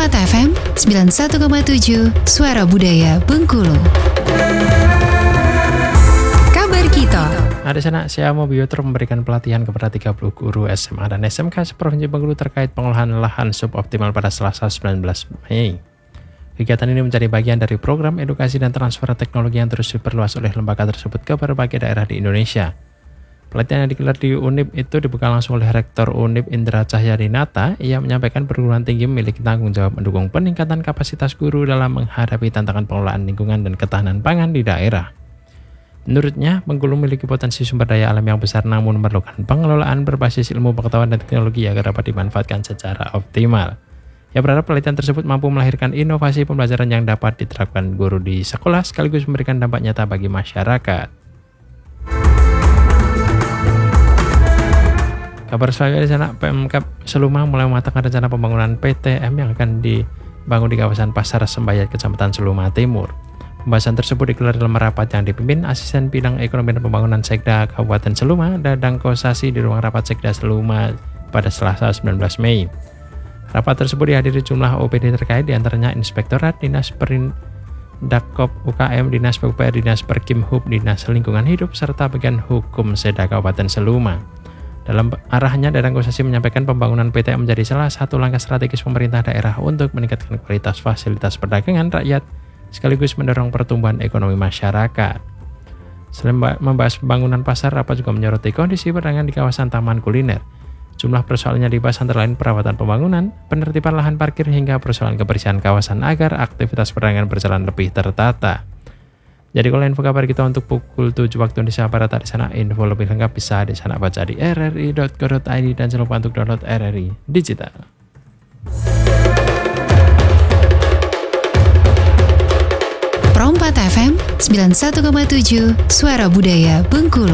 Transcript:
Pro 4 FM 91,7 Suara Budaya Bengkulu. Kabar kita. Ada sana, saya Mobioter memberikan pelatihan kepada 30 guru SMA dan SMK seprovinsi Bengkulu terkait pengolahan lahan suboptimal pada Selasa 19 Mei. Kegiatan ini menjadi bagian dari program edukasi dan transfer teknologi yang terus diperluas oleh lembaga tersebut ke berbagai daerah di Indonesia. Pelatihan yang digelar di UNIP itu dibuka langsung oleh Rektor UNIP Indra Cahyadinata. Ia menyampaikan perguruan tinggi memiliki tanggung jawab mendukung peningkatan kapasitas guru dalam menghadapi tantangan pengelolaan lingkungan dan ketahanan pangan di daerah. Menurutnya, Bengkulu memiliki potensi sumber daya alam yang besar namun memerlukan pengelolaan berbasis ilmu pengetahuan dan teknologi agar dapat dimanfaatkan secara optimal. Ia berharap pelatihan tersebut mampu melahirkan inovasi pembelajaran yang dapat diterapkan guru di sekolah sekaligus memberikan dampak nyata bagi masyarakat. Kabar selanjutnya di sana, Pemkab Seluma mulai mematangkan rencana pembangunan PTM yang akan dibangun di kawasan Pasar Sembayat, Kecamatan Seluma Timur. Pembahasan tersebut digelar dalam rapat yang dipimpin Asisten Bidang Ekonomi dan Pembangunan Sekda Kabupaten Seluma, Dadang Kosasi di ruang rapat Sekda Seluma pada Selasa 19 Mei. Rapat tersebut dihadiri jumlah OPD terkait, diantaranya Inspektorat, Dinas Perindakop UKM, Dinas PUPR, Dinas Perkimhub, Dinas Lingkungan Hidup, serta bagian hukum Sekda Kabupaten Seluma. Dalam arahnya, Dadang Kosasi menyampaikan pembangunan PTM menjadi salah satu langkah strategis pemerintah daerah untuk meningkatkan kualitas fasilitas perdagangan rakyat sekaligus mendorong pertumbuhan ekonomi masyarakat. Selain membahas pembangunan pasar, rapat juga menyoroti kondisi perdagangan di kawasan taman kuliner. Jumlah persoalannya dibahas antara lain perawatan pembangunan, penertiban lahan parkir, hingga persoalan kebersihan kawasan agar aktivitas perdagangan berjalan lebih tertata. Jadi kalau info kabar kita untuk pukul 7 waktu Indonesia Barat, di sana info lebih lengkap bisa di sana baca di rri.co.id dan jangan lupa untuk download RRI Digital. Pro 4 FM 91,7 Suara Budaya Bengkulu.